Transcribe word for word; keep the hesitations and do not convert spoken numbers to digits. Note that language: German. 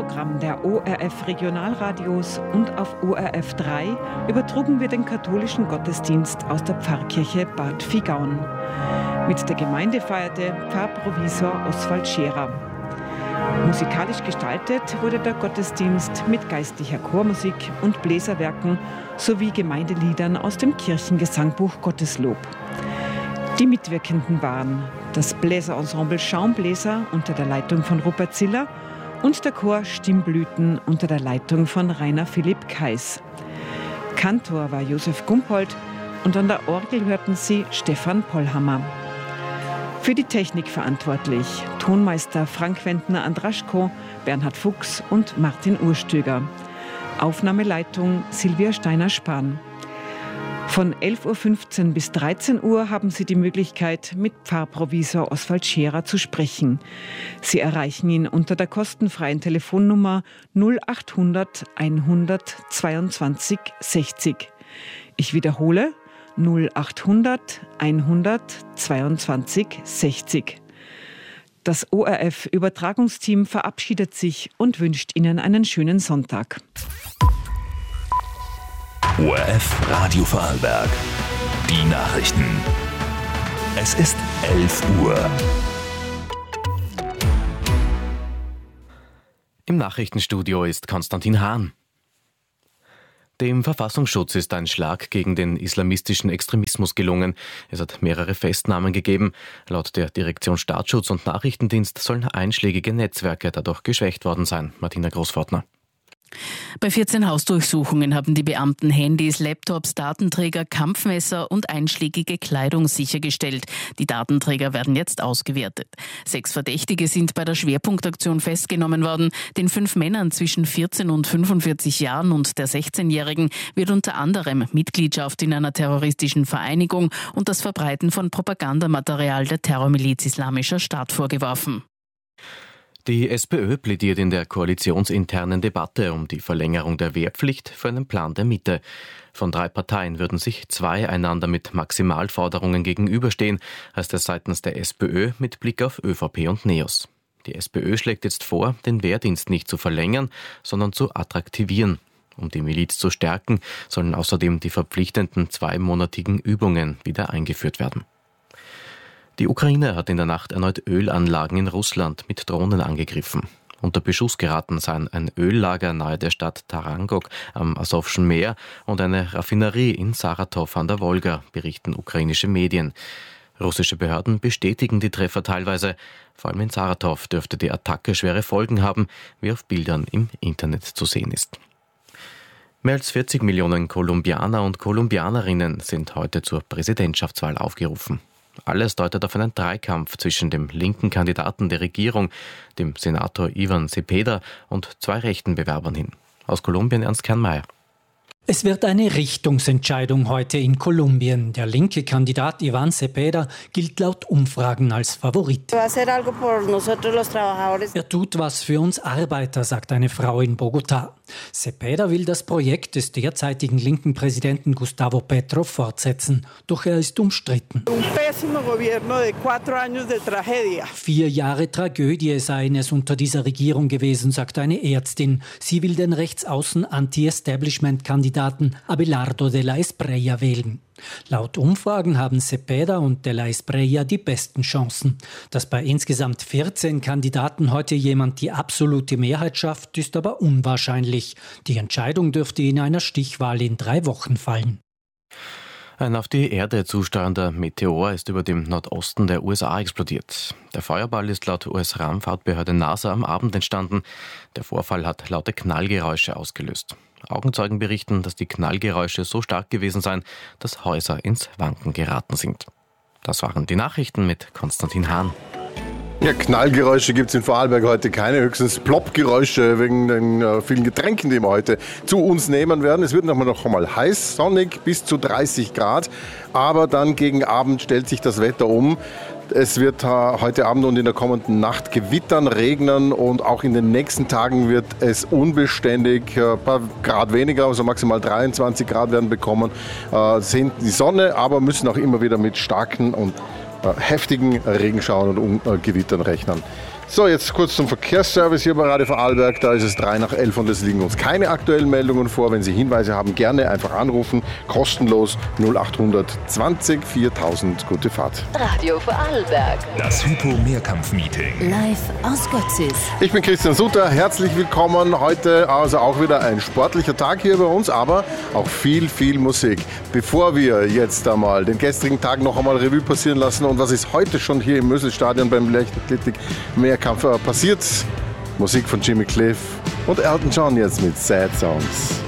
Programm der O R F Regionalradios und auf O R F drei übertrugen wir den katholischen Gottesdienst aus der Pfarrkirche Bad Vigaun. Mit der Gemeinde feierte Pfarrprovisor Oswald Scherer. Musikalisch gestaltet wurde der Gottesdienst mit geistlicher Chormusik und Bläserwerken sowie Gemeindeliedern aus dem Kirchengesangbuch Gotteslob. Die Mitwirkenden waren das Bläserensemble Schaumbläser unter der Leitung von Rupert Ziller und der Chor Stimmblüten unter der Leitung von Rainer Philipp Kais. Kantor war Josef Gumpold und an der Orgel hörten Sie Stefan Pollhammer. Für die Technik verantwortlich Tonmeister Frank Wendner-Andraschko, Bernhard Fuchs und Martin Urstöger. Aufnahmeleitung Silvia Steiner-Spahn. Von elf Uhr fünfzehn bis dreizehn Uhr haben Sie die Möglichkeit, mit Pfarrprovisor Oswald Scherer zu sprechen. Sie erreichen ihn unter der kostenfreien Telefonnummer null achthundert hundertzweiundzwanzig sechzig. Ich wiederhole null achthundert hundertzweiundzwanzig sechzig. Das O R F-Übertragungsteam verabschiedet sich und wünscht Ihnen einen schönen Sonntag. O R F Radio Vorarlberg. Die Nachrichten. Es ist elf Uhr. Im Nachrichtenstudio ist Konstantin Hahn. Dem Verfassungsschutz ist ein Schlag gegen den islamistischen Extremismus gelungen. Es hat mehrere Festnahmen gegeben. Laut der Direktion Staatsschutz und Nachrichtendienst sollen einschlägige Netzwerke dadurch geschwächt worden sein. Martina Großfortner. Bei vierzehn Hausdurchsuchungen haben die Beamten Handys, Laptops, Datenträger, Kampfmesser und einschlägige Kleidung sichergestellt. Die Datenträger werden jetzt ausgewertet. Sechs Verdächtige sind bei der Schwerpunktaktion festgenommen worden. Den fünf Männern zwischen vierzehn und fünfundvierzig Jahren und der sechzehnjährigen wird unter anderem Mitgliedschaft in einer terroristischen Vereinigung und das Verbreiten von Propagandamaterial der Terrormiliz Islamischer Staat vorgeworfen. Die SPÖ plädiert in der koalitionsinternen Debatte um die Verlängerung der Wehrpflicht für einen Plan der Mitte. Von drei Parteien würden sich zwei einander mit Maximalforderungen gegenüberstehen, heißt es seitens der SPÖ mit Blick auf ÖVP und NEOS. Die SPÖ schlägt jetzt vor, den Wehrdienst nicht zu verlängern, sondern zu attraktivieren. Um die Miliz zu stärken, sollen außerdem die verpflichtenden zweimonatigen Übungen wieder eingeführt werden. Die Ukraine hat in der Nacht erneut Ölanlagen in Russland mit Drohnen angegriffen. Unter Beschuss geraten seien ein Öllager nahe der Stadt Tarangok am Asowschen Meer und eine Raffinerie in Saratow an der Wolga, berichten ukrainische Medien. Russische Behörden bestätigen die Treffer teilweise. Vor allem in Saratow dürfte die Attacke schwere Folgen haben, wie auf Bildern im Internet zu sehen ist. Mehr als vierzig Millionen Kolumbianer und Kolumbianerinnen sind heute zur Präsidentschaftswahl aufgerufen. Alles deutet auf einen Dreikampf zwischen dem linken Kandidaten der Regierung, dem Senator Ivan Cepeda, und zwei rechten Bewerbern hin. Aus Kolumbien Ernst Kernmeier. Es wird eine Richtungsentscheidung heute in Kolumbien. Der linke Kandidat Ivan Cepeda gilt laut Umfragen als Favorit. Er tut was für uns Arbeiter, sagt eine Frau in Bogotá. Cepeda will das Projekt des derzeitigen linken Präsidenten Gustavo Petro fortsetzen, doch er ist umstritten. Vier Jahre Tragödie seien es unter dieser Regierung gewesen, sagt eine Ärztin. Sie will den rechtsaußen Anti-Establishment-Kandidaten Abelardo de la Espriella wählen. Laut Umfragen haben Cepeda und de la Espriella die besten Chancen. Dass bei insgesamt vierzehn Kandidaten heute jemand die absolute Mehrheit schafft, ist aber unwahrscheinlich. Die Entscheidung dürfte in einer Stichwahl in drei Wochen fallen. Ein auf die Erde zusteuernder Meteor ist über dem Nordosten der U S A explodiert. Der Feuerball ist laut U S-Raumfahrtbehörde NASA am Abend entstanden. Der Vorfall hat laute Knallgeräusche ausgelöst. Augenzeugen berichten, dass die Knallgeräusche so stark gewesen seien, dass Häuser ins Wanken geraten sind. Das waren die Nachrichten mit Konstantin Hahn. Ja, Knallgeräusche gibt es in Vorarlberg heute keine, höchstens Ploppgeräusche wegen den äh, vielen Getränken, die wir heute zu uns nehmen werden. Es wird noch mal, noch mal heiß, sonnig, bis zu dreißig Grad, aber dann gegen Abend stellt sich das Wetter um. Es wird äh, heute Abend und in der kommenden Nacht gewittern, regnen und auch in den nächsten Tagen wird es unbeständig, ein äh, paar Grad weniger, also maximal dreiundzwanzig Grad werden bekommen, äh, sehen die Sonne, aber müssen auch immer wieder mit starken und äh, heftigen Regenschauern und Ungewittern rechnen. So, jetzt kurz zum Verkehrsservice hier bei Radio Vorarlberg. Da ist es drei nach elf und es liegen uns keine aktuellen Meldungen vor. Wenn Sie Hinweise haben, gerne einfach anrufen. Kostenlos null acht zwanzig viertausend. Gute Fahrt. Radio Vorarlberg. Das Hypo-Mehrkampf-Meeting. Live aus Götzis. Ich bin Christian Sutter. Herzlich willkommen. Heute also auch wieder ein sportlicher Tag hier bei uns, aber auch viel, viel Musik. Bevor wir jetzt einmal den gestrigen Tag noch einmal Revue passieren lassen und was ist heute schon hier im Möselstadion beim Leichtathletik Mehrkampf passiert. Musik von Jimmy Cliff und Elton John jetzt mit Sad Songs.